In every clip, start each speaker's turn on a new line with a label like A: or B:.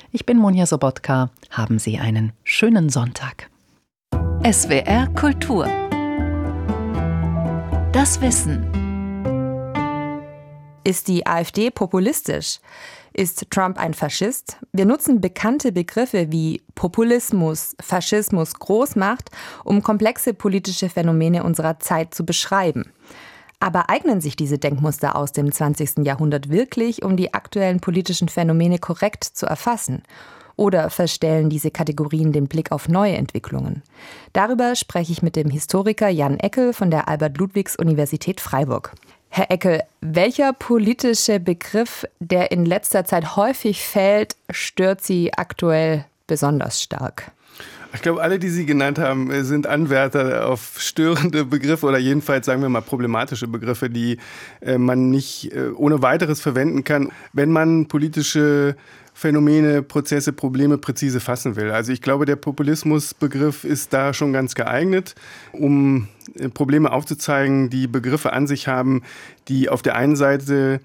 A: Ich bin Monja Sobotka. Haben Sie einen schönen Sonntag.
B: SWR Kultur. Das Wissen.
C: Ist die AfD populistisch? Ist Trump ein Faschist? Wir nutzen bekannte Begriffe wie Populismus, Faschismus, Großmacht, um komplexe politische Phänomene unserer Zeit zu beschreiben. Aber eignen sich diese Denkmuster aus dem 20. Jahrhundert wirklich, um die aktuellen politischen Phänomene korrekt zu erfassen? Oder verstellen diese Kategorien den Blick auf neue Entwicklungen? Darüber spreche ich mit dem Historiker Jan Eckel von der Albert-Ludwigs-Universität Freiburg. Herr Eckel, welcher politische Begriff, der in letzter Zeit häufig fällt, stört Sie aktuell besonders stark?
D: Ich glaube, alle, die Sie genannt haben, sind Anwärter auf störende Begriffe oder jedenfalls, sagen wir mal, problematische Begriffe, die man nicht ohne weiteres verwenden kann, wenn man politische Phänomene, Prozesse, Probleme präzise fassen will. Also ich glaube, der Populismusbegriff ist da schon ganz geeignet, um Probleme aufzuzeigen, die Begriffe an sich haben, die auf der einen Seite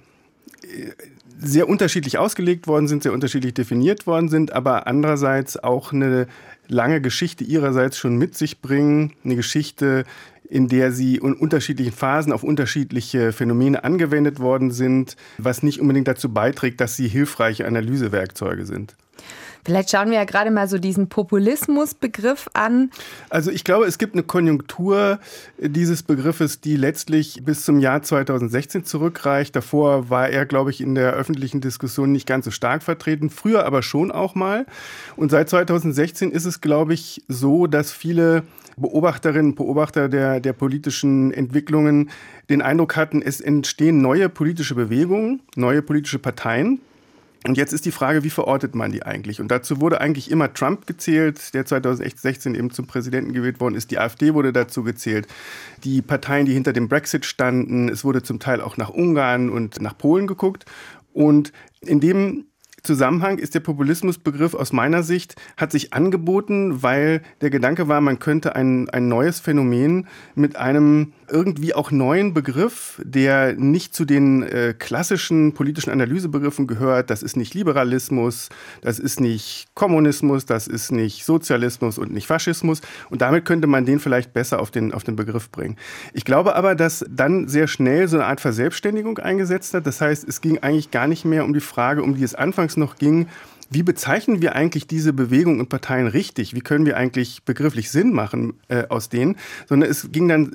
D: sehr unterschiedlich ausgelegt worden sind, sehr unterschiedlich definiert worden sind, aber andererseits auch eine lange Geschichte ihrerseits schon mit sich bringen. Eine Geschichte, in der sie in unterschiedlichen Phasen auf unterschiedliche Phänomene angewendet worden sind, was nicht unbedingt dazu beiträgt, dass sie hilfreiche Analysewerkzeuge sind.
C: Vielleicht schauen wir ja gerade mal so diesen Populismusbegriff an.
D: Also ich glaube, es gibt eine Konjunktur dieses Begriffes, die letztlich bis zum Jahr 2016 zurückreicht. Davor war er, glaube ich, in der öffentlichen Diskussion nicht ganz so stark vertreten, früher aber schon auch mal. Und seit 2016 ist es, glaube ich, so, dass viele Beobachterinnen und Beobachter der politischen Entwicklungen den Eindruck hatten, es entstehen neue politische Bewegungen, neue politische Parteien. Und jetzt ist die Frage, wie verortet man die eigentlich? Und dazu wurde eigentlich immer Trump gezählt, der 2016 eben zum Präsidenten gewählt worden ist. Die AfD wurde dazu gezählt. Die Parteien, die hinter dem Brexit standen. Es wurde zum Teil auch nach Ungarn und nach Polen geguckt. Und in dem Zusammenhang ist der Populismusbegriff aus meiner Sicht, hat sich angeboten, weil der Gedanke war, man könnte ein neues Phänomen mit einem irgendwie auch neuen Begriff, der nicht zu den klassischen politischen Analysebegriffen gehört. Das ist nicht Liberalismus, das ist nicht Kommunismus, das ist nicht Sozialismus und nicht Faschismus. Und damit könnte man den vielleicht besser auf den Begriff bringen. Ich glaube aber, dass dann sehr schnell so eine Art Verselbstständigung eingesetzt hat. Das heißt, es ging eigentlich gar nicht mehr um die Frage, um die es anfangs noch ging, wie bezeichnen wir eigentlich diese Bewegungen und Parteien richtig? Wie können wir eigentlich begrifflich Sinn machen aus denen? Sondern es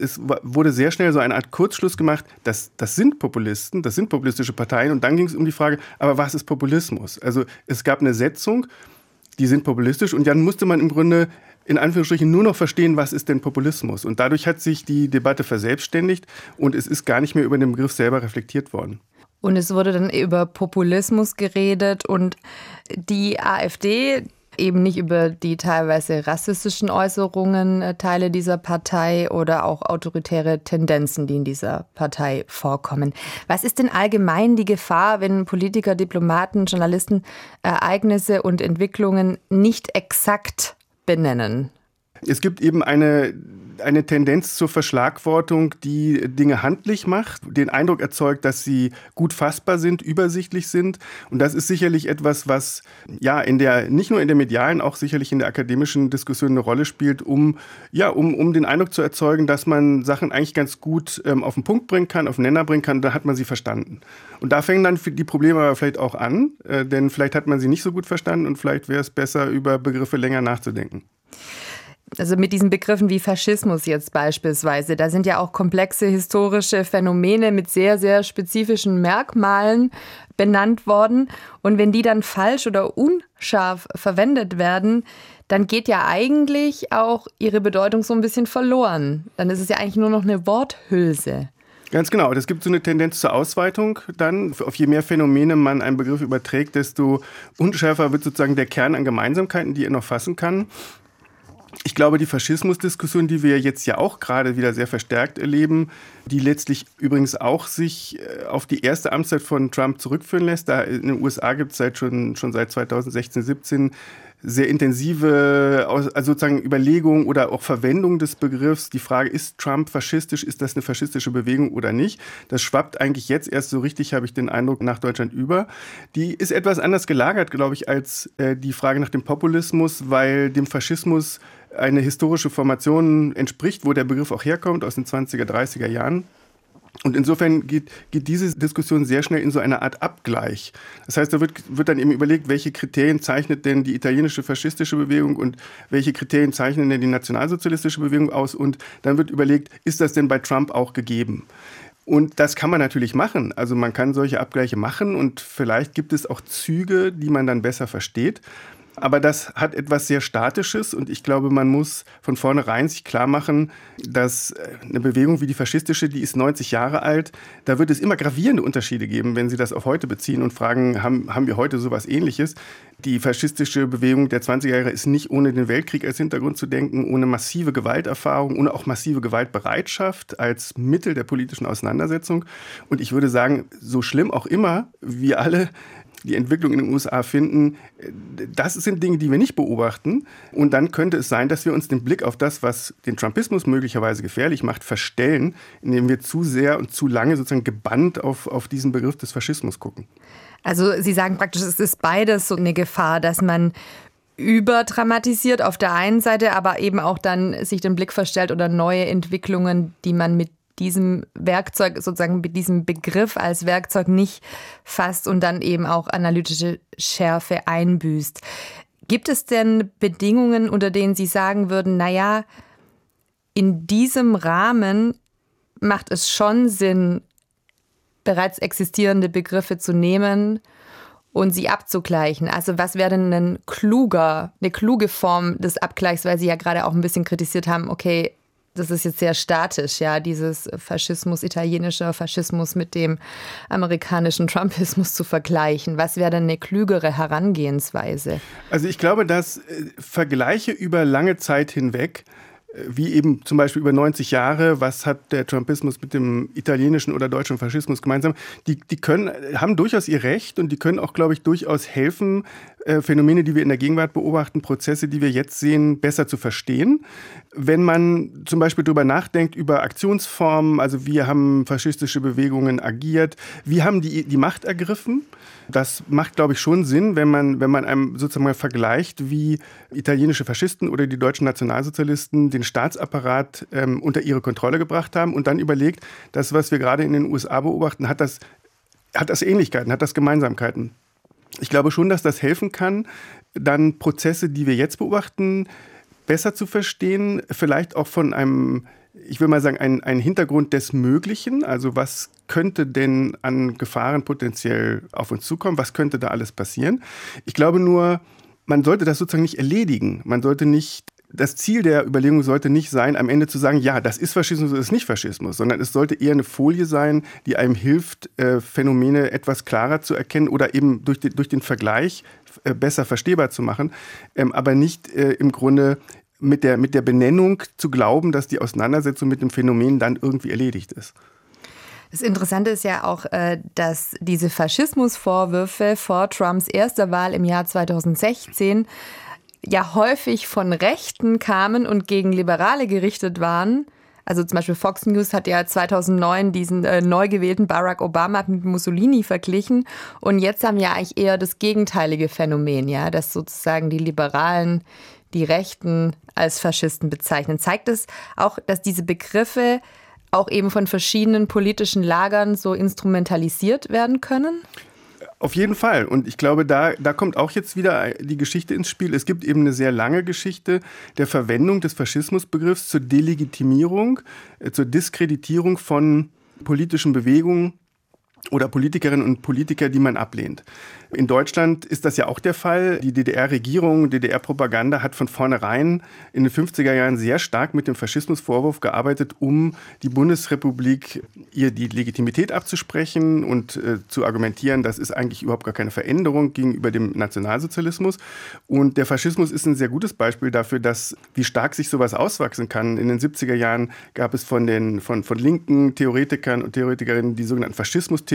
D: wurde sehr schnell so eine Art Kurzschluss gemacht, das sind Populisten, das sind populistische Parteien. Und dann ging es um die Frage, aber was ist Populismus? Also es gab eine Setzung, die sind populistisch. Und dann musste man im Grunde in Anführungsstrichen nur noch verstehen, was ist denn Populismus? Und dadurch hat sich die Debatte verselbstständigt und es ist gar nicht mehr über den Begriff selber reflektiert worden.
C: Und es wurde dann über Populismus geredet und die AfD, eben nicht über die teilweise rassistischen Äußerungen Teile dieser Partei oder auch autoritäre Tendenzen, die in dieser Partei vorkommen. Was ist denn allgemein die Gefahr, wenn Politiker, Diplomaten, Journalisten Ereignisse und Entwicklungen nicht exakt benennen?
D: Es gibt eben eine Tendenz zur Verschlagwortung, die Dinge handlich macht, den Eindruck erzeugt, dass sie gut fassbar sind, übersichtlich sind. Und das ist sicherlich etwas, was ja nicht nur in der medialen, auch sicherlich in der akademischen Diskussion eine Rolle spielt, um den Eindruck zu erzeugen, dass man Sachen eigentlich ganz gut auf den Punkt bringen kann, auf den Nenner bringen kann, da hat man sie verstanden. Und da fängen dann die Probleme aber vielleicht auch an, denn vielleicht hat man sie nicht so gut verstanden und vielleicht wäre es besser, über Begriffe länger nachzudenken.
C: Also mit diesen Begriffen wie Faschismus jetzt beispielsweise, da sind ja auch komplexe historische Phänomene mit sehr, sehr spezifischen Merkmalen benannt worden. Und wenn die dann falsch oder unscharf verwendet werden, dann geht ja eigentlich auch ihre Bedeutung so ein bisschen verloren. Dann ist es ja eigentlich nur noch eine Worthülse.
D: Ganz genau. Es gibt so eine Tendenz zur Ausweitung dann. Auf je mehr Phänomene man einen Begriff überträgt, desto unschärfer wird sozusagen der Kern an Gemeinsamkeiten, die er noch fassen kann. Ich glaube, die Faschismusdiskussion, die wir jetzt ja auch gerade wieder sehr verstärkt erleben, die letztlich übrigens auch sich auf die erste Amtszeit von Trump zurückführen lässt. Da in den USA gibt es schon seit 2016, 17 sehr intensive also sozusagen Überlegung oder auch Verwendung des Begriffs. Die Frage, ist Trump faschistisch, ist das eine faschistische Bewegung oder nicht? Das schwappt eigentlich jetzt erst so richtig, habe ich den Eindruck, nach Deutschland über. Die ist etwas anders gelagert, glaube ich, als die Frage nach dem Populismus, weil dem Faschismus eine historische Formation entspricht, wo der Begriff auch herkommt, aus den 20er, 30er Jahren. Und insofern geht diese Diskussion sehr schnell in so eine Art Abgleich. Das heißt, da wird dann eben überlegt, welche Kriterien zeichnet denn die italienische faschistische Bewegung und welche Kriterien zeichnen denn die nationalsozialistische Bewegung aus. Und dann wird überlegt, ist das denn bei Trump auch gegeben? Und das kann man natürlich machen. Also man kann solche Abgleiche machen und vielleicht gibt es auch Züge, die man dann besser versteht. Aber das hat etwas sehr Statisches und ich glaube, man muss von vornherein sich klar machen, dass eine Bewegung wie die faschistische, die ist 90 Jahre alt, da wird es immer gravierende Unterschiede geben, wenn Sie das auf heute beziehen und fragen, haben wir heute sowas Ähnliches? Die faschistische Bewegung der 20er Jahre ist nicht ohne den Weltkrieg als Hintergrund zu denken, ohne massive Gewalterfahrung, ohne auch massive Gewaltbereitschaft als Mittel der politischen Auseinandersetzung. Und ich würde sagen, so schlimm auch immer wir alle die Entwicklung in den USA finden, das sind Dinge, die wir nicht beobachten. Und dann könnte es sein, dass wir uns den Blick auf das, was den Trumpismus möglicherweise gefährlich macht, verstellen, indem wir zu sehr und zu lange sozusagen gebannt auf diesen Begriff des Faschismus gucken.
C: Also Sie sagen praktisch, es ist beides so eine Gefahr, dass man überdramatisiert auf der einen Seite, aber eben auch dann sich den Blick verstellt oder neue Entwicklungen, die man mit diesem Werkzeug, sozusagen mit diesem Begriff als Werkzeug nicht fasst und dann eben auch analytische Schärfe einbüßt. Gibt es denn Bedingungen, unter denen Sie sagen würden, naja, in diesem Rahmen macht es schon Sinn, bereits existierende Begriffe zu nehmen und sie abzugleichen? Also was wäre denn eine kluge Form des Abgleichs, weil Sie ja gerade auch ein bisschen kritisiert haben, okay, das ist jetzt sehr statisch, ja, dieses Faschismus, italienischer Faschismus mit dem amerikanischen Trumpismus zu vergleichen. Was wäre denn eine klügere Herangehensweise?
D: Also ich glaube, dass Vergleiche über lange Zeit hinweg, wie eben zum Beispiel über 90 Jahre, was hat der Trumpismus mit dem italienischen oder deutschen Faschismus gemeinsam, die haben durchaus ihr Recht und die können auch, glaube ich, durchaus helfen, Phänomene, die wir in der Gegenwart beobachten, Prozesse, die wir jetzt sehen, besser zu verstehen. Wenn man zum Beispiel darüber nachdenkt, über Aktionsformen, also wie haben faschistische Bewegungen agiert, wie haben die Macht ergriffen, das macht, glaube ich, schon Sinn, wenn man einem sozusagen mal vergleicht, wie italienische Faschisten oder die deutschen Nationalsozialisten den Staatsapparat unter ihre Kontrolle gebracht haben und dann überlegt, das, was wir gerade in den USA beobachten, hat das Ähnlichkeiten, hat das Gemeinsamkeiten. Ich glaube schon, dass das helfen kann, dann Prozesse, die wir jetzt beobachten, besser zu verstehen, vielleicht auch von einem, ich will mal sagen, ein Hintergrund des Möglichen. Also was könnte denn an Gefahren potenziell auf uns zukommen? Was könnte da alles passieren? Ich glaube nur, man sollte das sozusagen nicht erledigen. Das Ziel der Überlegung sollte nicht sein, am Ende zu sagen, ja, das ist Faschismus, das ist nicht Faschismus, sondern es sollte eher eine Folie sein, die einem hilft, Phänomene etwas klarer zu erkennen oder eben durch den Vergleich besser verstehbar zu machen, aber nicht im Grunde mit der Benennung zu glauben, dass die Auseinandersetzung mit dem Phänomen dann irgendwie erledigt ist.
C: Das Interessante ist ja auch, dass diese Faschismusvorwürfe vor Trumps erster Wahl im Jahr 2016 ja häufig von Rechten kamen und gegen Liberale gerichtet waren. Also zum Beispiel Fox News hat ja 2009 diesen neu gewählten Barack Obama mit Mussolini verglichen. Und jetzt haben wir eigentlich eher das gegenteilige Phänomen, ja, dass sozusagen die Liberalen die Rechten als Faschisten bezeichnen. Zeigt es auch, dass diese Begriffe auch eben von verschiedenen politischen Lagern so instrumentalisiert werden können?
D: Auf jeden Fall. Und ich glaube, da kommt auch jetzt wieder die Geschichte ins Spiel. Es gibt eben eine sehr lange Geschichte der Verwendung des Faschismusbegriffs zur Delegitimierung, zur Diskreditierung von politischen Bewegungen oder Politikerinnen und Politiker, die man ablehnt. In Deutschland ist das ja auch der Fall. Die DDR-Regierung, DDR-Propaganda hat von vornherein in den 50er Jahren sehr stark mit dem Faschismusvorwurf gearbeitet, um die Bundesrepublik ihr die Legitimität abzusprechen und zu argumentieren, das ist eigentlich überhaupt gar keine Veränderung gegenüber dem Nationalsozialismus. Und der Faschismus ist ein sehr gutes Beispiel dafür, wie stark sich sowas auswachsen kann. In den 70er Jahren gab es von linken Theoretikern und Theoretikerinnen die sogenannten Faschismustheorien,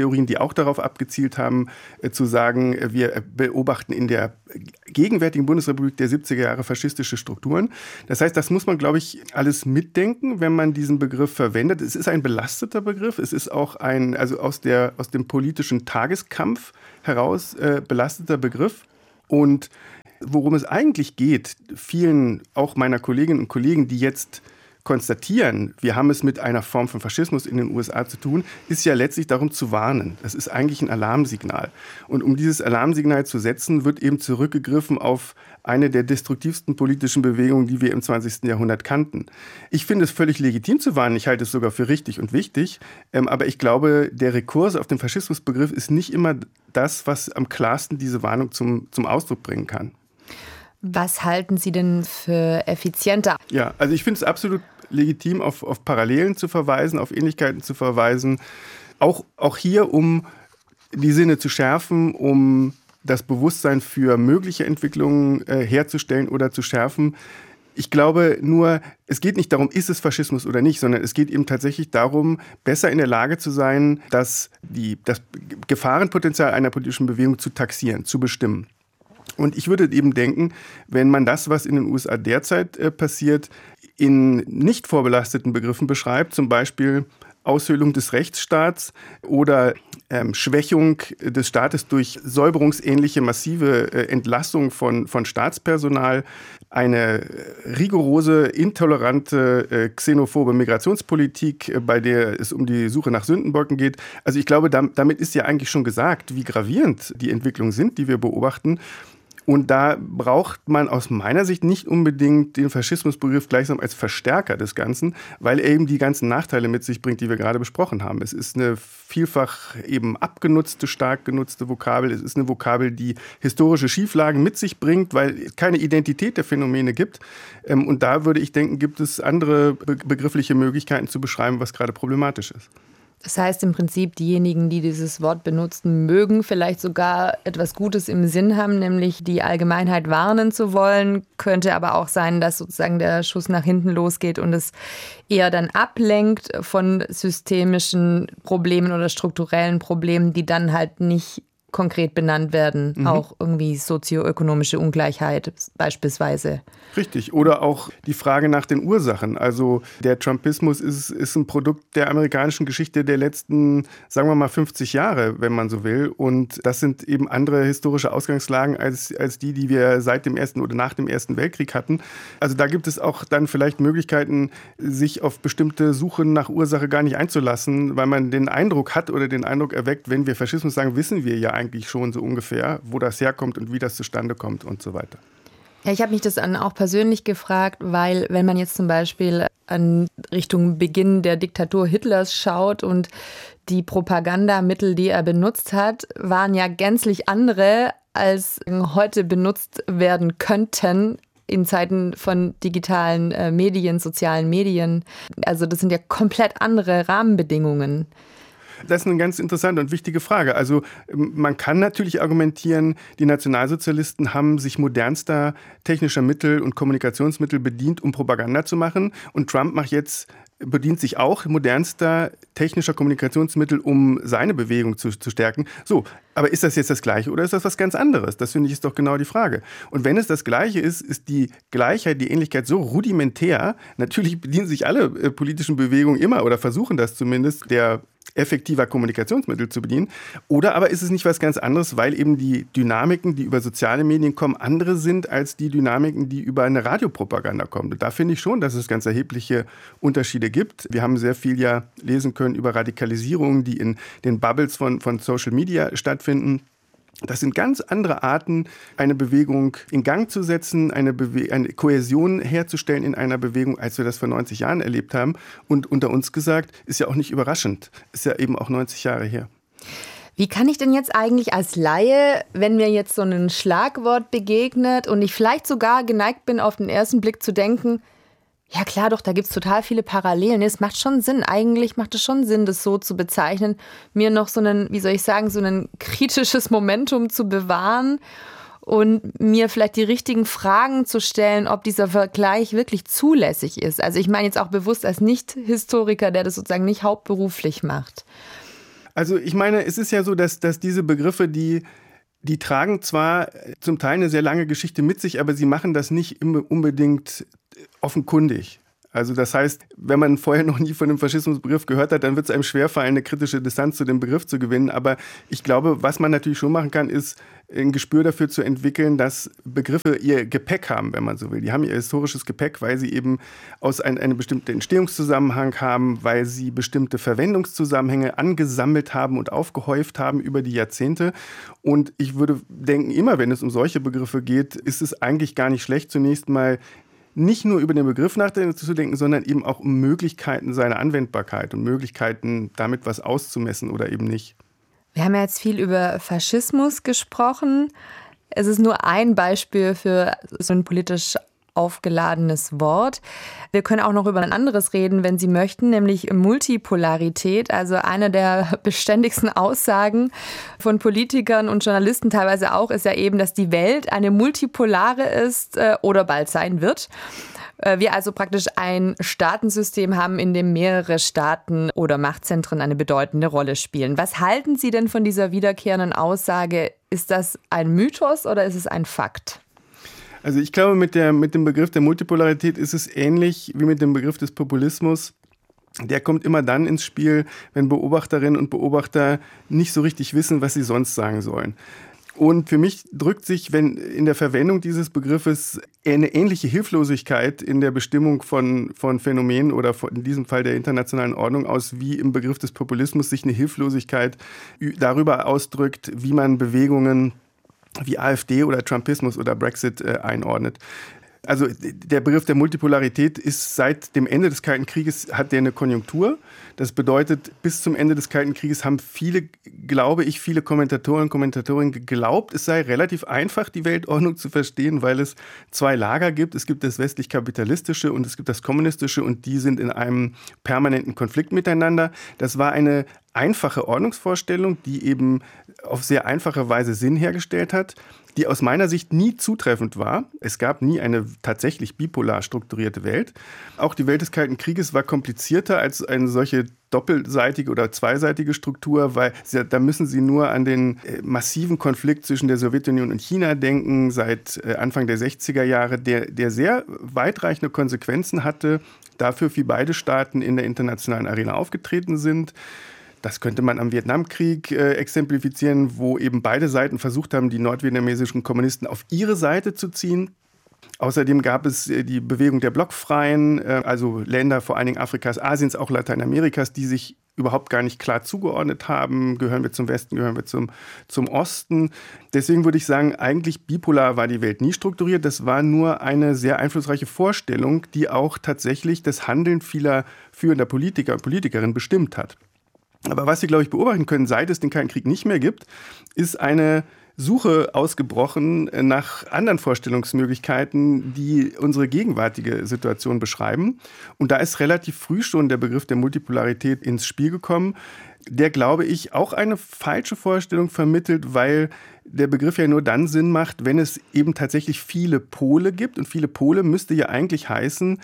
D: Verschwörungstheorien, die auch darauf abgezielt haben, zu sagen, wir beobachten in der gegenwärtigen Bundesrepublik der 70er Jahre faschistische Strukturen. Das heißt, das muss man, glaube ich, alles mitdenken, wenn man diesen Begriff verwendet. Es ist ein belasteter Begriff. Es ist auch also aus dem politischen Tageskampf heraus belasteter Begriff. Und worum es eigentlich geht, vielen auch meiner Kolleginnen und Kollegen, die jetzt konstatieren, wir haben es mit einer Form von Faschismus in den USA zu tun, ist ja letztlich darum zu warnen. Das ist eigentlich ein Alarmsignal. Und um dieses Alarmsignal zu setzen, wird eben zurückgegriffen auf eine der destruktivsten politischen Bewegungen, die wir im 20. Jahrhundert kannten. Ich finde es völlig legitim zu warnen. Ich halte es sogar für richtig und wichtig. Aber ich glaube, der Rekurs auf den Faschismusbegriff ist nicht immer das, was am klarsten diese Warnung zum Ausdruck bringen kann.
C: Was halten Sie denn für effizienter?
D: Ja, also ich finde es absolut legitim, auf Parallelen zu verweisen, auf Ähnlichkeiten zu verweisen. Auch hier, um die Sinne zu schärfen, um das Bewusstsein für mögliche Entwicklungen herzustellen oder zu schärfen. Ich glaube nur, es geht nicht darum, ist es Faschismus oder nicht, sondern es geht eben tatsächlich darum, besser in der Lage zu sein, das Gefahrenpotenzial einer politischen Bewegung zu taxieren, zu bestimmen. Und ich würde eben denken, wenn man das, was in den USA derzeit passiert, in nicht vorbelasteten Begriffen beschreibt, zum Beispiel Aushöhlung des Rechtsstaats oder Schwächung des Staates durch säuberungsähnliche massive Entlassung von Staatspersonal, eine rigorose, intolerante, xenophobe Migrationspolitik, bei der es um die Suche nach Sündenböcken geht. Also ich glaube, damit ist ja eigentlich schon gesagt, wie gravierend die Entwicklungen sind, die wir beobachten. Und da braucht man aus meiner Sicht nicht unbedingt den Faschismusbegriff gleichsam als Verstärker des Ganzen, weil er eben die ganzen Nachteile mit sich bringt, die wir gerade besprochen haben. Es ist eine vielfach eben abgenutzte, stark genutzte Vokabel. Es ist eine Vokabel, die historische Schieflagen mit sich bringt, weil es keine Identität der Phänomene gibt. Und da würde ich denken, gibt es andere begriffliche Möglichkeiten zu beschreiben, was gerade problematisch ist.
C: Das heißt im Prinzip, diejenigen, die dieses Wort benutzen, mögen vielleicht sogar etwas Gutes im Sinn haben, nämlich die Allgemeinheit warnen zu wollen. Könnte aber auch sein, dass sozusagen der Schuss nach hinten losgeht und es eher dann ablenkt von systemischen Problemen oder strukturellen Problemen, die dann halt nicht konkret benannt werden. Auch irgendwie sozioökonomische Ungleichheit beispielsweise.
D: Richtig. Oder auch die Frage nach den Ursachen. Also der Trumpismus ist ein Produkt der amerikanischen Geschichte der letzten, sagen wir mal, 50 Jahre, wenn man so will. Und das sind eben andere historische Ausgangslagen als die wir seit dem Ersten oder nach dem Ersten Weltkrieg hatten. Also da gibt es auch dann vielleicht Möglichkeiten, sich auf bestimmte Suchen nach Ursache gar nicht einzulassen, weil man den Eindruck hat oder den Eindruck erweckt, wenn wir Faschismus sagen, wissen wir ja eigentlich schon so ungefähr, wo das herkommt und wie das zustande kommt und so weiter.
C: Ja, ich habe mich das dann auch persönlich gefragt, weil wenn man jetzt zum Beispiel an Richtung Beginn der Diktatur Hitlers schaut und die Propagandamittel, die er benutzt hat, waren ja gänzlich andere, als heute benutzt werden könnten in Zeiten von digitalen Medien, sozialen Medien. Also das sind ja komplett andere Rahmenbedingungen.
D: Das ist eine ganz interessante und wichtige Frage. Also man kann natürlich argumentieren, die Nationalsozialisten haben sich modernster technischer Mittel und Kommunikationsmittel bedient, um Propaganda zu machen. Und Trump bedient sich auch modernster technischer Kommunikationsmittel, um seine Bewegung zu stärken. So, aber ist das jetzt das Gleiche oder ist das was ganz anderes? Das finde ich ist doch genau die Frage. Und wenn es das Gleiche ist, ist die Gleichheit, die Ähnlichkeit so rudimentär. Natürlich bedienen sich alle politischen Bewegungen immer oder versuchen das zumindest, der effektiver Kommunikationsmittel zu bedienen. Oder aber ist es nicht was ganz anderes, weil eben die Dynamiken, die über soziale Medien kommen, andere sind als die Dynamiken, die über eine Radiopropaganda kommen. Und da finde ich schon, dass es ganz erhebliche Unterschiede gibt. Wir haben sehr viel ja lesen können über Radikalisierungen, die in den Bubbles von Social Media stattfinden. Das sind ganz andere Arten, eine Bewegung in Gang zu setzen, eine Kohäsion herzustellen in einer Bewegung, als wir das vor 90 Jahren erlebt haben. Und unter uns gesagt, ist ja auch nicht überraschend. Ist ja eben auch 90 Jahre her.
C: Wie kann ich denn jetzt eigentlich als Laie, wenn mir jetzt so ein Schlagwort begegnet und ich vielleicht sogar geneigt bin, auf den ersten Blick zu denken, ja klar, doch, da gibt es total viele Parallelen. Es macht schon Sinn, eigentlich macht es schon Sinn, das so zu bezeichnen, mir noch so ein kritisches Momentum zu bewahren und mir vielleicht die richtigen Fragen zu stellen, ob dieser Vergleich wirklich zulässig ist. Also ich meine jetzt auch bewusst als Nicht-Historiker, der das sozusagen nicht hauptberuflich macht.
D: Also ich meine, es ist ja so, dass diese Begriffe, die tragen zwar zum Teil eine sehr lange Geschichte mit sich, aber sie machen das nicht unbedingt offenkundig. Also das heißt, wenn man vorher noch nie von dem Faschismusbegriff gehört hat, dann wird es einem schwerfallen, eine kritische Distanz zu dem Begriff zu gewinnen. Aber ich glaube, was man natürlich schon machen kann, ist ein Gespür dafür zu entwickeln, dass Begriffe ihr Gepäck haben, wenn man so will. Die haben ihr historisches Gepäck, weil sie eben aus einem bestimmten Entstehungszusammenhang haben, weil sie bestimmte Verwendungszusammenhänge angesammelt haben und aufgehäuft haben über die Jahrzehnte. Und ich würde denken, immer wenn es um solche Begriffe geht, ist es eigentlich gar nicht schlecht, zunächst mal nicht nur über den Begriff nachzudenken, sondern eben auch um Möglichkeiten seiner Anwendbarkeit und Möglichkeiten, damit was auszumessen oder eben nicht.
C: Wir haben ja jetzt viel über Faschismus gesprochen. Es ist nur ein Beispiel für so ein politisch aufgeladenes Wort. Wir können auch noch über ein anderes reden, wenn Sie möchten, nämlich Multipolarität. Also eine der beständigsten Aussagen von Politikern und Journalisten teilweise auch, ist ja eben, dass die Welt eine multipolare ist oder bald sein wird. Wir also praktisch ein Staatensystem haben, in dem mehrere Staaten oder Machtzentren eine bedeutende Rolle spielen. Was halten Sie denn von dieser wiederkehrenden Aussage? Ist das ein Mythos oder ist es ein Fakt?
D: Also ich glaube, mit dem Begriff der Multipolarität ist es ähnlich wie mit dem Begriff des Populismus. Der kommt immer dann ins Spiel, wenn Beobachterinnen und Beobachter nicht so richtig wissen, was sie sonst sagen sollen. Und für mich drückt sich, wenn in der Verwendung dieses Begriffes eine ähnliche Hilflosigkeit in der Bestimmung von Phänomenen oder in diesem Fall der internationalen Ordnung aus, wie im Begriff des Populismus sich eine Hilflosigkeit darüber ausdrückt, wie man Bewegungen wie AfD oder Trumpismus oder Brexit einordnet. Also der Begriff der Multipolarität ist seit dem Ende des Kalten Krieges, hat der eine Konjunktur. Das bedeutet, bis zum Ende des Kalten Krieges haben viele Kommentatoren und Kommentatorinnen geglaubt, es sei relativ einfach, die Weltordnung zu verstehen, weil es zwei Lager gibt. Es gibt das westlich-kapitalistische und es gibt das kommunistische und die sind in einem permanenten Konflikt miteinander. Das war eine einfache Ordnungsvorstellung, die eben auf sehr einfache Weise Sinn hergestellt hat, die aus meiner Sicht nie zutreffend war. Es gab nie eine tatsächlich bipolar strukturierte Welt. Auch die Welt des Kalten Krieges war komplizierter als eine solche doppelseitige oder zweiseitige Struktur, weil da müssen Sie nur an den massiven Konflikt zwischen der Sowjetunion und China denken, seit Anfang der 60er Jahre, der sehr weitreichende Konsequenzen hatte dafür, wie beide Staaten in der internationalen Arena aufgetreten sind. Das könnte man am Vietnamkrieg exemplifizieren, wo eben beide Seiten versucht haben, die nordvietnamesischen Kommunisten auf ihre Seite zu ziehen. Außerdem gab es die Bewegung der Blockfreien, also Länder vor allen Dingen Afrikas, Asiens, auch Lateinamerikas, die sich überhaupt gar nicht klar zugeordnet haben. Gehören wir zum Westen, gehören wir zum Osten. Deswegen würde ich sagen, eigentlich bipolar war die Welt nie strukturiert. Das war nur eine sehr einflussreiche Vorstellung, die auch tatsächlich das Handeln vieler führender Politiker und Politikerinnen bestimmt hat. Aber was wir, glaube ich, beobachten können, seit es den Kalten Krieg nicht mehr gibt, ist eine Suche ausgebrochen nach anderen Vorstellungsmöglichkeiten, die unsere gegenwärtige Situation beschreiben. Und da ist relativ früh schon der Begriff der Multipolarität ins Spiel gekommen, der, glaube ich, auch eine falsche Vorstellung vermittelt, weil der Begriff ja nur dann Sinn macht, wenn es eben tatsächlich viele Pole gibt. Und viele Pole müsste ja eigentlich heißen,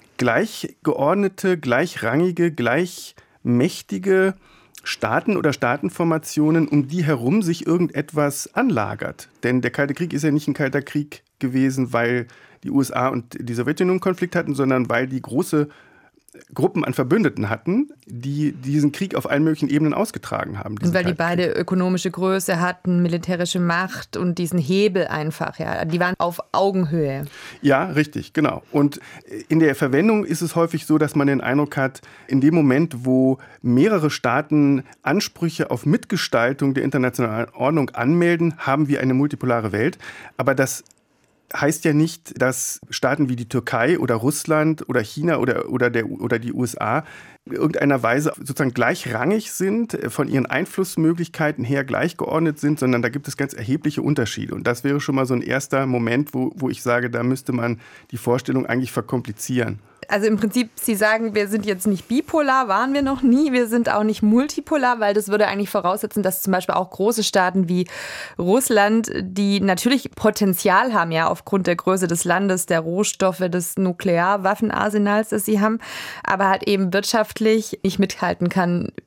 D: gleichgeordnete, gleichrangige, gleichmächtige Staaten oder Staatenformationen, um die herum sich irgendetwas anlagert. Denn der Kalte Krieg ist ja nicht ein Kalter Krieg gewesen, weil die USA und die Sowjetunion einen Konflikt hatten, sondern weil die große Gruppen an Verbündeten hatten, die diesen Krieg auf allen möglichen Ebenen ausgetragen haben.
C: Und weil die beide ökonomische Größe hatten, militärische Macht und diesen Hebel einfach, ja, die waren auf Augenhöhe.
D: Ja, richtig, genau. Und in der Verwendung ist es häufig so, dass man den Eindruck hat, in dem Moment, wo mehrere Staaten Ansprüche auf Mitgestaltung der internationalen Ordnung anmelden, haben wir eine multipolare Welt. Aber das heißt ja nicht, dass Staaten wie die Türkei oder Russland oder China oder die USA in irgendeiner Weise sozusagen gleichrangig sind, von ihren Einflussmöglichkeiten her gleichgeordnet sind, sondern da gibt es ganz erhebliche Unterschiede. Und das wäre schon mal so ein erster Moment, wo ich sage, da müsste man die Vorstellung eigentlich verkomplizieren.
C: Also im Prinzip, Sie sagen, wir sind jetzt nicht bipolar, waren wir noch nie. Wir sind auch nicht multipolar, weil das würde eigentlich voraussetzen, dass zum Beispiel auch große Staaten wie Russland, die natürlich Potenzial haben, ja, aufgrund der Größe des Landes, der Rohstoffe, des Nuklearwaffenarsenals, das sie haben, aber halt eben wirtschaftlich nicht mithalten kann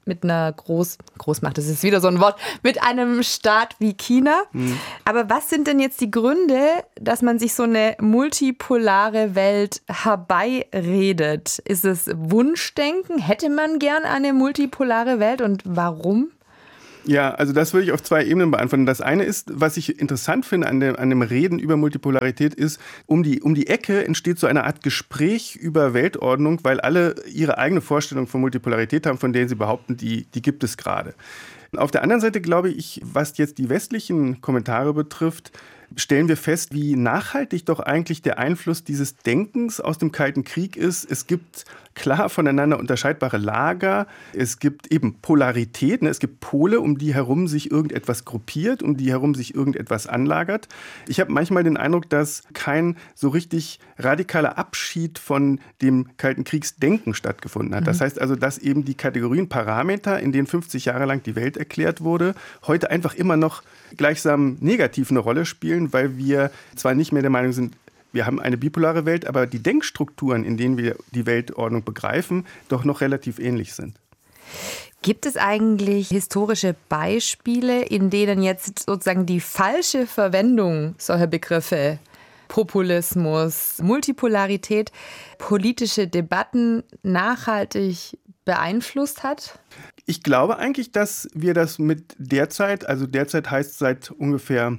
C: mit einer Großmacht, das ist wieder so ein Wort, mit einem Staat wie China. Aber was sind denn jetzt die Gründe, dass man sich so eine multipolare Welt herbeiredet? Ist es Wunschdenken? Hätte man gern eine multipolare Welt und warum?
D: Ja, also das würde ich auf 2 Ebenen beantworten. Das eine ist, was ich interessant finde an dem Reden über Multipolarität ist, um die Ecke entsteht so eine Art Gespräch über Weltordnung, weil alle ihre eigene Vorstellung von Multipolarität haben, von denen sie behaupten, die gibt es gerade. Auf der anderen Seite glaube ich, was jetzt die westlichen Kommentare betrifft, stellen wir fest, wie nachhaltig doch eigentlich der Einfluss dieses Denkens aus dem Kalten Krieg ist. Es gibt klar voneinander unterscheidbare Lager. Es gibt eben Polarität. Es gibt Pole, um die herum sich irgendetwas gruppiert, um die herum sich irgendetwas anlagert. Ich habe manchmal den Eindruck, dass kein so richtig radikaler Abschied von dem Kalten Kriegsdenken stattgefunden hat. Das heißt also, dass eben die Kategorien Parameter, in denen 50 Jahre lang die Welt erklärt wurde, heute einfach immer noch gleichsam negativ eine Rolle spielen, weil wir zwar nicht mehr der Meinung sind, wir haben eine bipolare Welt, aber die Denkstrukturen, in denen wir die Weltordnung begreifen, doch noch relativ ähnlich sind.
C: Gibt es eigentlich historische Beispiele, in denen jetzt sozusagen die falsche Verwendung solcher Begriffe, Populismus, Multipolarität, politische Debatten nachhaltig beeinflusst hat?
D: Ich glaube eigentlich, dass wir das mit derzeit, also derzeit heißt seit ungefähr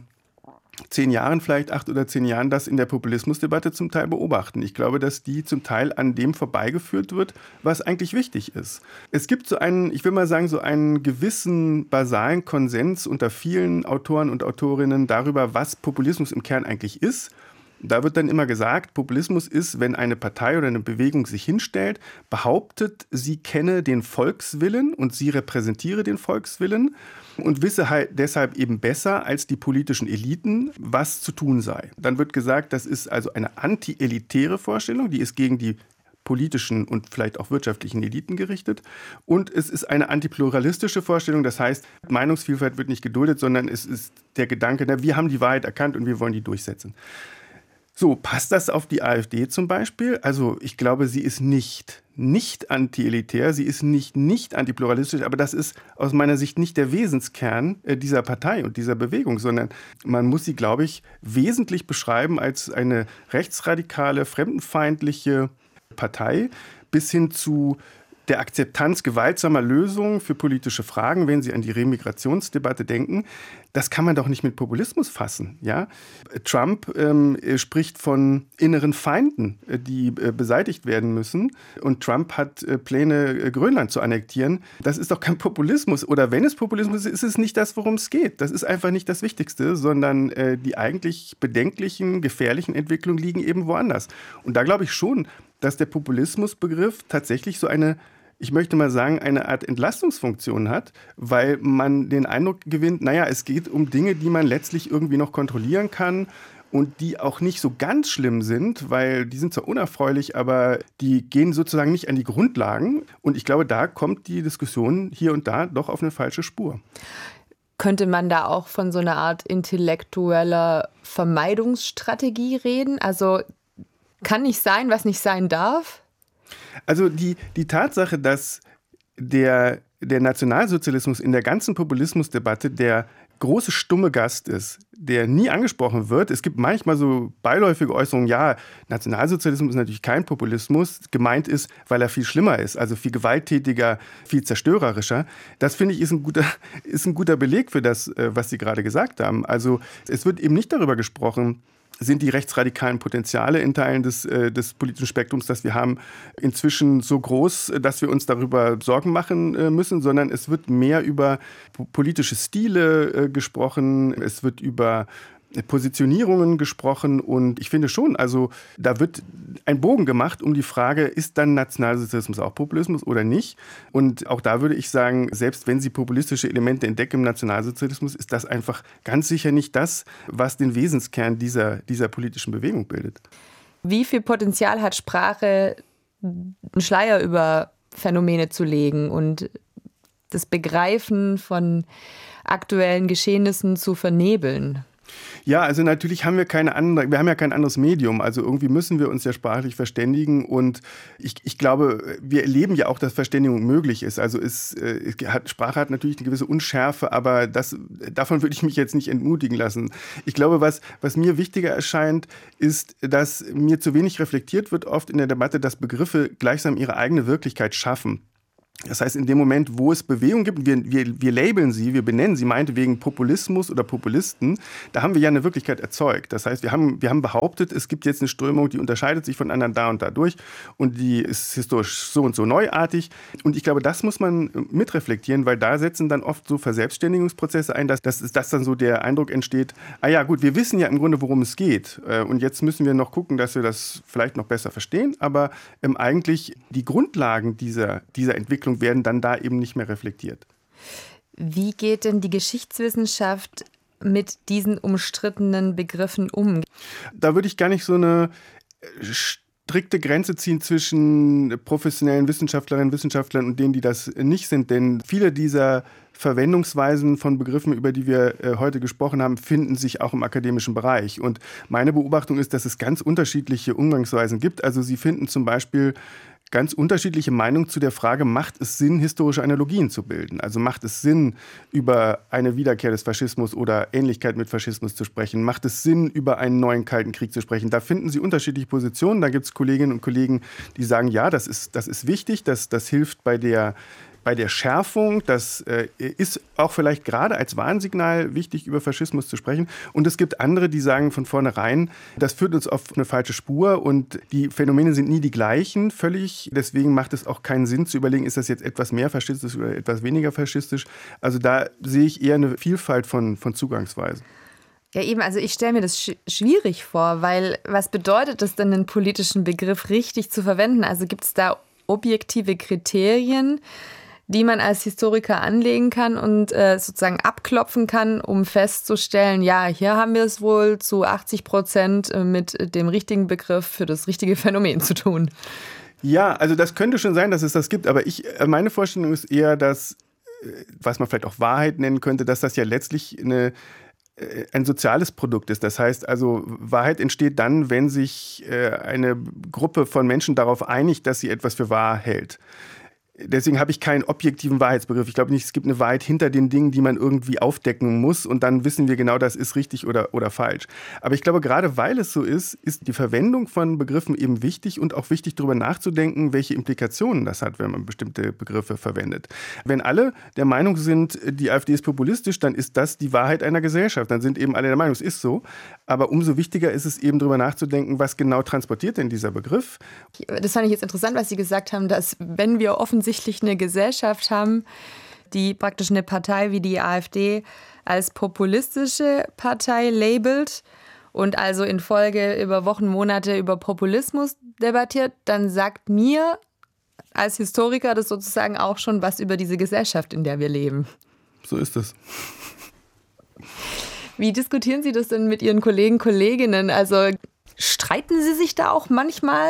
D: 10 Jahren, vielleicht 8 oder 10 Jahren, das in der Populismusdebatte zum Teil beobachten. Ich glaube, dass die zum Teil an dem vorbeigeführt wird, was eigentlich wichtig ist. Es gibt so einen, ich will mal sagen, so einen gewissen basalen Konsens unter vielen Autoren und Autorinnen darüber, was Populismus im Kern eigentlich ist. Da wird dann immer gesagt, Populismus ist, wenn eine Partei oder eine Bewegung sich hinstellt, behauptet, sie kenne den Volkswillen und sie repräsentiere den Volkswillen und wisse halt deshalb eben besser als die politischen Eliten, was zu tun sei. Dann wird gesagt, das ist also eine anti-elitäre Vorstellung, die ist gegen die politischen und vielleicht auch wirtschaftlichen Eliten gerichtet. Und es ist eine antipluralistische Vorstellung, das heißt, Meinungsvielfalt wird nicht geduldet, sondern es ist der Gedanke, wir haben die Wahrheit erkannt und wir wollen die durchsetzen. So, passt das auf die AfD zum Beispiel? Also ich glaube, sie ist nicht anti-elitär, sie ist nicht antipluralistisch, aber das ist aus meiner Sicht nicht der Wesenskern dieser Partei und dieser Bewegung, sondern man muss sie, glaube ich, wesentlich beschreiben als eine rechtsradikale, fremdenfeindliche Partei bis hin zu der Akzeptanz gewaltsamer Lösungen für politische Fragen, wenn Sie an die Remigrationsdebatte denken. Das kann man doch nicht mit Populismus fassen. Ja? Trump spricht von inneren Feinden, die beseitigt werden müssen. Und Trump hat Pläne, Grönland zu annektieren. Das ist doch kein Populismus. Oder wenn es Populismus ist, ist es nicht das, worum es geht. Das ist einfach nicht das Wichtigste, sondern die eigentlich bedenklichen, gefährlichen Entwicklungen liegen eben woanders. Und da glaube ich schon, dass der Populismusbegriff tatsächlich so eine, ich möchte mal sagen, eine Art Entlastungsfunktion hat, weil man den Eindruck gewinnt, es geht um Dinge, die man letztlich irgendwie noch kontrollieren kann und die auch nicht so ganz schlimm sind, weil die sind zwar unerfreulich, aber die gehen sozusagen nicht an die Grundlagen. Und ich glaube, da kommt die Diskussion hier und da doch auf eine falsche Spur.
C: Könnte man da auch von so einer Art intellektueller Vermeidungsstrategie reden? Also kann nicht sein, was nicht sein darf?
D: Also die Tatsache, dass der Nationalsozialismus in der ganzen Populismusdebatte der große stumme Gast ist, der nie angesprochen wird. Es gibt manchmal so beiläufige Äußerungen, ja, Nationalsozialismus ist natürlich kein Populismus, gemeint ist, weil er viel schlimmer ist, also viel gewalttätiger, viel zerstörerischer. Das, finde ich, ist ein guter Beleg für das, was Sie gerade gesagt haben. Also es wird eben nicht darüber gesprochen, sind die rechtsradikalen Potenziale in Teilen des politischen Spektrums, das wir haben, inzwischen so groß, dass wir uns darüber Sorgen machen müssen, sondern es wird mehr über politische Stile gesprochen, es wird über Positionierungen gesprochen und ich finde schon, also da wird ein Bogen gemacht um die Frage, ist dann Nationalsozialismus auch Populismus oder nicht? Und auch da würde ich sagen, selbst wenn Sie populistische Elemente entdecken im Nationalsozialismus, ist das einfach ganz sicher nicht das, was den Wesenskern dieser politischen Bewegung bildet.
C: Wie viel Potenzial hat Sprache, einen Schleier über Phänomene zu legen und das Begreifen von aktuellen Geschehnissen zu vernebeln?
D: Ja, also natürlich haben wir wir haben ja kein anderes Medium. Also irgendwie müssen wir uns ja sprachlich verständigen und ich glaube, wir erleben ja auch, dass Verständigung möglich ist. Also Sprache hat natürlich eine gewisse Unschärfe, aber davon würde ich mich jetzt nicht entmutigen lassen. Ich glaube, was mir wichtiger erscheint, ist, dass mir zu wenig reflektiert wird oft in der Debatte, dass Begriffe gleichsam ihre eigene Wirklichkeit schaffen. Das heißt, in dem Moment, wo es Bewegung gibt, wir labeln sie, wir benennen sie meinetwegen Populismus oder Populisten, da haben wir ja eine Wirklichkeit erzeugt. Das heißt, wir haben behauptet, es gibt jetzt eine Strömung, die unterscheidet sich von anderen da und dadurch und die ist historisch so und so neuartig. Und ich glaube, das muss man mitreflektieren, weil da setzen dann oft so Verselbstständigungsprozesse ein, dass dann so der Eindruck entsteht, ja gut, wir wissen ja im Grunde, worum es geht. Und jetzt müssen wir noch gucken, dass wir das vielleicht noch besser verstehen. Aber eigentlich die Grundlagen dieser Entwicklung werden dann da eben nicht mehr reflektiert.
C: Wie geht denn die Geschichtswissenschaft mit diesen umstrittenen Begriffen um?
D: Da würde ich gar nicht so eine strikte Grenze ziehen zwischen professionellen Wissenschaftlerinnen und Wissenschaftlern und denen, die das nicht sind. Denn viele dieser Verwendungsweisen von Begriffen, über die wir heute gesprochen haben, finden sich auch im akademischen Bereich. Und meine Beobachtung ist, dass es ganz unterschiedliche Umgangsweisen gibt. Also Sie finden zum Beispiel ganz unterschiedliche Meinungen zu der Frage, macht es Sinn, historische Analogien zu bilden? Also macht es Sinn, über eine Wiederkehr des Faschismus oder Ähnlichkeit mit Faschismus zu sprechen? Macht es Sinn, über einen neuen Kalten Krieg zu sprechen? Da finden Sie unterschiedliche Positionen. Da gibt es Kolleginnen und Kollegen, die sagen, ja, das ist wichtig, das hilft bei der Schärfung, das ist auch vielleicht gerade als Warnsignal wichtig, über Faschismus zu sprechen. Und es gibt andere, die sagen von vornherein, das führt uns auf eine falsche Spur und die Phänomene sind nie die gleichen, völlig. Deswegen macht es auch keinen Sinn zu überlegen, ist das jetzt etwas mehr faschistisch oder etwas weniger faschistisch. Also da sehe ich eher eine Vielfalt von Zugangsweisen.
C: Ja eben, also ich stelle mir das schwierig vor, weil was bedeutet es denn, einen politischen Begriff richtig zu verwenden? Also gibt es da objektive Kriterien, die man als Historiker anlegen kann und sozusagen abklopfen kann, um festzustellen, ja, hier haben wir es wohl zu 80% mit dem richtigen Begriff für das richtige Phänomen zu tun.
D: Ja, also das könnte schon sein, dass es das gibt, aber meine Vorstellung ist eher, dass, was man vielleicht auch Wahrheit nennen könnte, dass das ja letztlich ein soziales Produkt ist. Das heißt also, Wahrheit entsteht dann, wenn sich eine Gruppe von Menschen darauf einigt, dass sie etwas für wahr hält. Deswegen habe ich keinen objektiven Wahrheitsbegriff. Ich glaube nicht, es gibt eine Wahrheit hinter den Dingen, die man irgendwie aufdecken muss und dann wissen wir genau, das ist richtig oder falsch. Aber ich glaube, gerade weil es so ist die Verwendung von Begriffen eben wichtig und auch wichtig, darüber nachzudenken, welche Implikationen das hat, wenn man bestimmte Begriffe verwendet. Wenn alle der Meinung sind, die AfD ist populistisch, dann ist das die Wahrheit einer Gesellschaft. Dann sind eben alle der Meinung, es ist so. Aber umso wichtiger ist es eben, darüber nachzudenken, was genau transportiert denn dieser Begriff.
C: Das fand ich jetzt interessant, was Sie gesagt haben, dass wenn wir offensichtlich eine Gesellschaft haben, die praktisch eine Partei wie die AfD als populistische Partei labelt und also in Folge über Wochen, Monate über Populismus debattiert, dann sagt mir als Historiker das sozusagen auch schon was über diese Gesellschaft, in der wir leben.
D: So ist es.
C: Wie diskutieren Sie das denn mit Ihren Kollegen, Kolleginnen? Also streiten Sie sich da auch manchmal?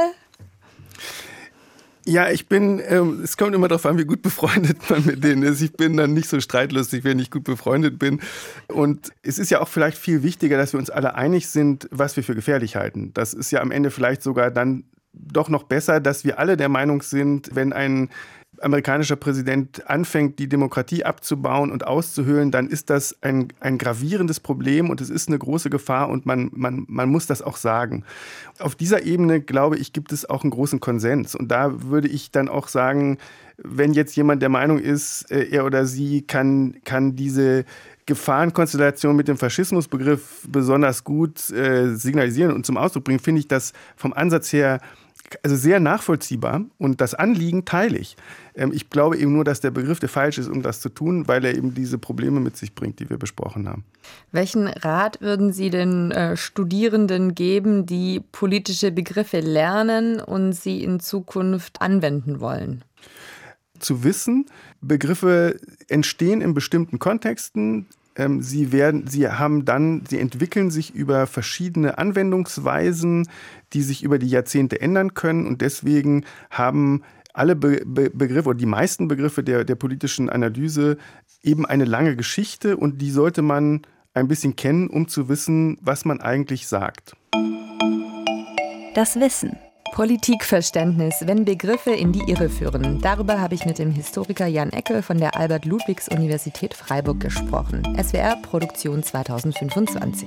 D: Ja, es kommt immer darauf an, wie gut befreundet man mit denen ist. Ich bin dann nicht so streitlustig, wenn ich gut befreundet bin. Und es ist ja auch vielleicht viel wichtiger, dass wir uns alle einig sind, was wir für gefährlich halten. Das ist ja am Ende vielleicht sogar dann doch noch besser, dass wir alle der Meinung sind, wenn ein amerikanischer Präsident anfängt, die Demokratie abzubauen und auszuhöhlen, dann ist das ein gravierendes Problem und es ist eine große Gefahr und man muss das auch sagen. Auf dieser Ebene, glaube ich, gibt es auch einen großen Konsens. Und da würde ich dann auch sagen, wenn jetzt jemand der Meinung ist, er oder sie kann diese Gefahrenkonstellation mit dem Faschismusbegriff besonders gut signalisieren und zum Ausdruck bringen, finde ich das vom Ansatz her also sehr nachvollziehbar und das Anliegen teile ich. Ich glaube eben nur, dass der Begriff der falsch ist, um das zu tun, weil er eben diese Probleme mit sich bringt, die wir besprochen haben.
C: Welchen Rat würden Sie den Studierenden geben, die politische Begriffe lernen und sie in Zukunft anwenden wollen?
D: Zu wissen, Begriffe entstehen in bestimmten Kontexten. Sie entwickeln sich über verschiedene Anwendungsweisen, die sich über die Jahrzehnte ändern können. Und deswegen haben alle Begriffe oder die meisten Begriffe der politischen Analyse eben eine lange Geschichte und die sollte man ein bisschen kennen, um zu wissen, was man eigentlich sagt.
B: Das Wissen.
C: Politikverständnis, wenn Begriffe in die Irre führen. Darüber habe ich mit dem Historiker Jan Eckel von der Albert-Ludwigs-Universität Freiburg gesprochen. SWR Produktion 2025.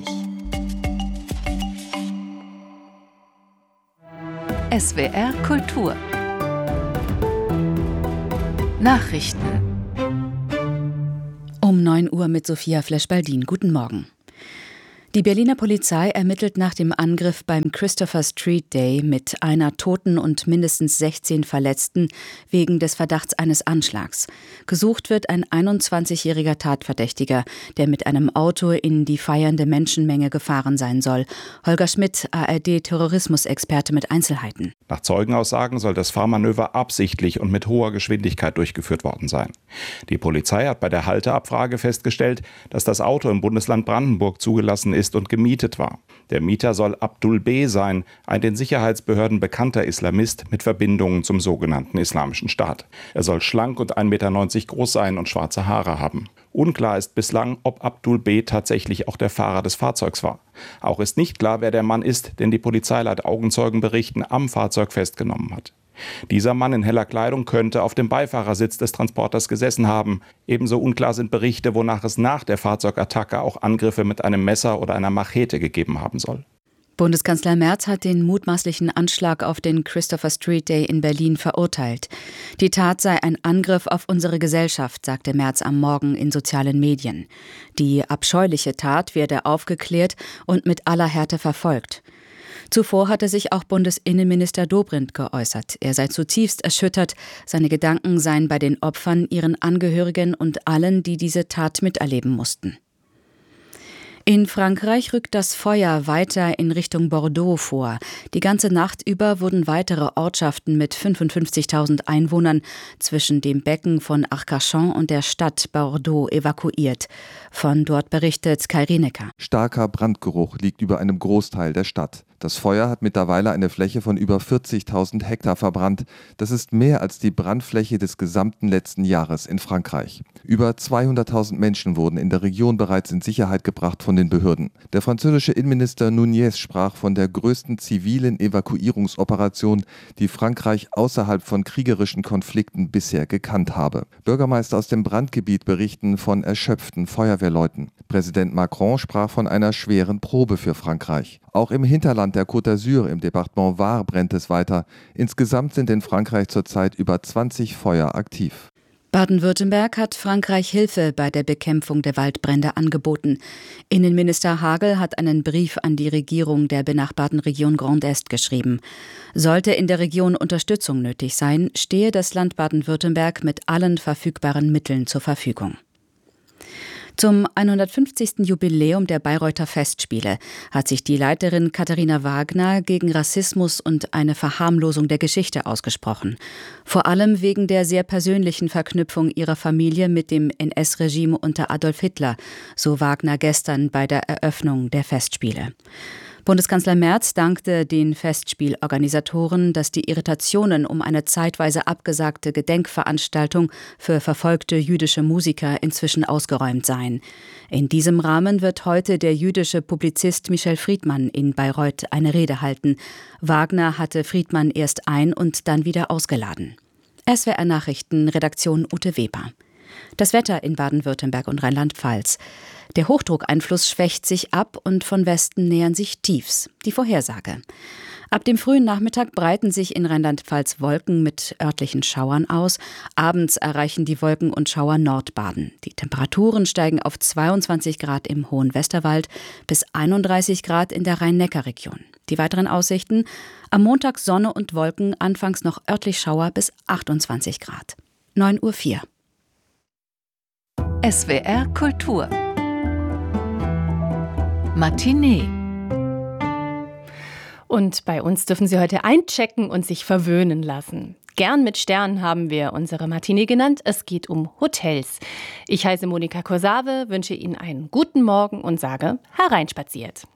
B: SWR Kultur. Nachrichten.
E: Um 9 Uhr mit Sophia Flesch-Baldin. Guten Morgen. Die Berliner Polizei ermittelt nach dem Angriff beim Christopher Street Day mit einer Toten und mindestens 16 Verletzten wegen des Verdachts eines Anschlags. Gesucht wird ein 21-jähriger Tatverdächtiger, der mit einem Auto in die feiernde Menschenmenge gefahren sein soll. Holger Schmidt, ARD-Terrorismusexperte mit Einzelheiten.
F: Nach Zeugenaussagen soll das Fahrmanöver absichtlich und mit hoher Geschwindigkeit durchgeführt worden sein. Die Polizei hat bei der Halteabfrage festgestellt, dass das Auto im Bundesland Brandenburg zugelassen ist und gemietet war. Der Mieter soll Abdul B. sein, ein den Sicherheitsbehörden bekannter Islamist mit Verbindungen zum sogenannten Islamischen Staat. Er soll schlank und 1,90 Meter groß sein und schwarze Haare haben. Unklar ist bislang, ob Abdul B. tatsächlich auch der Fahrer des Fahrzeugs war. Auch ist nicht klar, wer der Mann ist, den die Polizei laut Augenzeugenberichten am Fahrzeug festgenommen hat. Dieser Mann in heller Kleidung könnte auf dem Beifahrersitz des Transporters gesessen haben. Ebenso unklar sind Berichte, wonach es nach der Fahrzeugattacke auch Angriffe mit einem Messer oder einer Machete gegeben haben soll.
E: Bundeskanzler Merz hat den mutmaßlichen Anschlag auf den Christopher Street Day in Berlin verurteilt. Die Tat sei ein Angriff auf unsere Gesellschaft, sagte Merz am Morgen in sozialen Medien. Die abscheuliche Tat werde aufgeklärt und mit aller Härte verfolgt. Zuvor hatte sich auch Bundesinnenminister Dobrindt geäußert. Er sei zutiefst erschüttert. Seine Gedanken seien bei den Opfern, ihren Angehörigen und allen, die diese Tat miterleben mussten. In Frankreich rückt das Feuer weiter in Richtung Bordeaux vor. Die ganze Nacht über wurden weitere Ortschaften mit 55.000 Einwohnern zwischen dem Becken von Arcachon und der Stadt Bordeaux evakuiert. Von dort berichtet Kai Rienecker.
G: Starker Brandgeruch liegt über einem Großteil der Stadt. Das Feuer hat mittlerweile eine Fläche von über 40.000 Hektar verbrannt. Das ist mehr als die Brandfläche des gesamten letzten Jahres in Frankreich. Über 200.000 Menschen wurden in der Region bereits in Sicherheit gebracht von den Behörden. Der französische Innenminister Nunez sprach von der größten zivilen Evakuierungsoperation, die Frankreich außerhalb von kriegerischen Konflikten bisher gekannt habe. Bürgermeister aus dem Brandgebiet berichten von erschöpften Feuerwehrleuten. Präsident Macron sprach von einer schweren Probe für Frankreich. Auch im Hinterland der Côte d'Azur im Departement Var brennt es weiter. Insgesamt sind in Frankreich zurzeit über 20 Feuer aktiv.
E: Baden-Württemberg hat Frankreich Hilfe bei der Bekämpfung der Waldbrände angeboten. Innenminister Hagel hat einen Brief an die Regierung der benachbarten Region Grand Est geschrieben. Sollte in der Region Unterstützung nötig sein, stehe das Land Baden-Württemberg mit allen verfügbaren Mitteln zur Verfügung. Zum 150. Jubiläum der Bayreuther Festspiele hat sich die Leiterin Katharina Wagner gegen Rassismus und eine Verharmlosung der Geschichte ausgesprochen. Vor allem wegen der sehr persönlichen Verknüpfung ihrer Familie mit dem NS-Regime unter Adolf Hitler, so Wagner gestern bei der Eröffnung der Festspiele. Bundeskanzler Merz dankte den Festspielorganisatoren, dass die Irritationen um eine zeitweise abgesagte Gedenkveranstaltung für verfolgte jüdische Musiker inzwischen ausgeräumt seien. In diesem Rahmen wird heute der jüdische Publizist Michel Friedmann in Bayreuth eine Rede halten. Wagner hatte Friedmann erst ein- und dann wieder ausgeladen. SWR Nachrichten, Redaktion Ute Weber. Das Wetter in Baden-Württemberg und Rheinland-Pfalz. Der Hochdruckeinfluss schwächt sich ab und von Westen nähern sich Tiefs. Die Vorhersage. Ab dem frühen Nachmittag breiten sich in Rheinland-Pfalz Wolken mit örtlichen Schauern aus. Abends erreichen die Wolken und Schauer Nordbaden. Die Temperaturen steigen auf 22 Grad im Hohen Westerwald bis 31 Grad in der Rhein-Neckar-Region. Die weiteren Aussichten: am Montag Sonne und Wolken, anfangs noch örtlich Schauer bis 28 Grad. 9:04 Uhr.
B: SWR Kultur Matinee.
H: Und bei uns dürfen Sie heute einchecken und sich verwöhnen lassen. Gern mit Sternen haben wir unsere Matinee genannt. Es geht um Hotels. Ich heiße Monika Korsave, wünsche Ihnen einen guten Morgen und sage, hereinspaziert.